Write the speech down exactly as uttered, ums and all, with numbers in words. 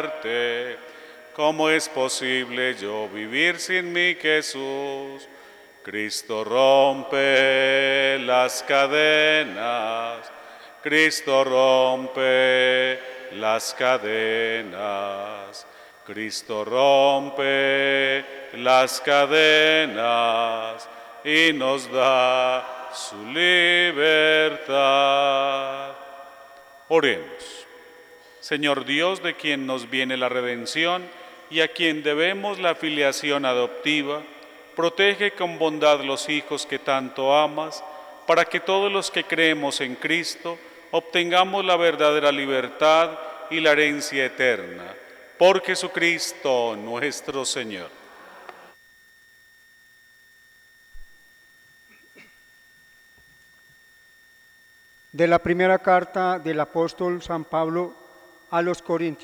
¿Cómo es posible yo vivir sin mi Jesús? Cristo rompe las cadenas, Cristo rompe las cadenas, Cristo rompe las cadenas y nos da su libertad. Oremos. Señor Dios, de quien nos viene la redención y a quien debemos la filiación adoptiva, protege con bondad los hijos que tanto amas, para que todos los que creemos en Cristo obtengamos la verdadera libertad y la herencia eterna. Por Jesucristo nuestro Señor. De la primera carta del apóstol San Pablo a los Corintios.